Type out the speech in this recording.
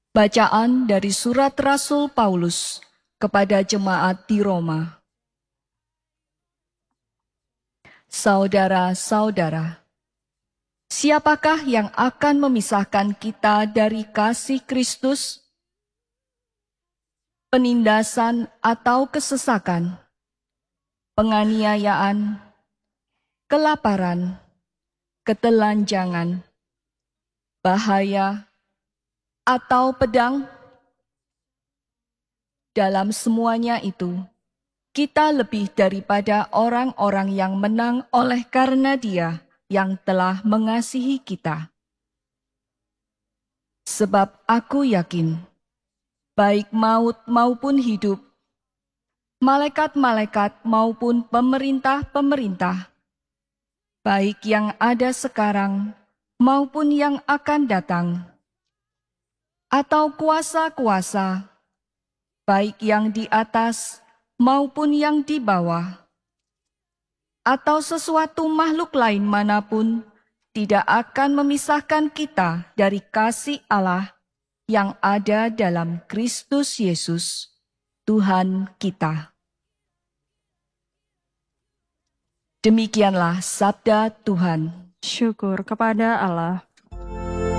Bacaan dari surat Rasul Paulus kepada jemaat di Roma. Saudara-saudara, siapakah yang akan memisahkan kita dari kasih Kristus? Penindasan atau kesesakan, penganiayaan, kelaparan, ketelanjangan, bahaya, atau pedang? Dalam semuanya itu, kita lebih daripada orang-orang yang menang oleh karena Dia yang telah mengasihi kita. Sebab aku yakin, baik maut maupun hidup, malaikat-malaikat maupun pemerintah-pemerintah, baik yang ada sekarang maupun yang akan datang, atau kuasa-kuasa, baik yang di atas maupun yang di bawah, atau sesuatu makhluk lain manapun, tidak akan memisahkan kita dari kasih Allah yang ada dalam Kristus Yesus, Tuhan kita. Demikianlah sabda Tuhan. Syukur kepada Allah.